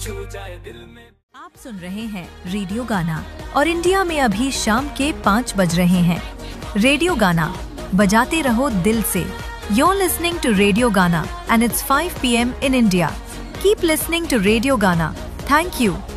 आप सुन रहे हैं रेडियो गाना और इंडिया में अभी शाम के 5 बज रहे हैं। रेडियो गाना बजाते रहो दिल से। You're listening to Radio Gana and it's 5 p.m. in India. Keep listening to Radio Gana. Thank you.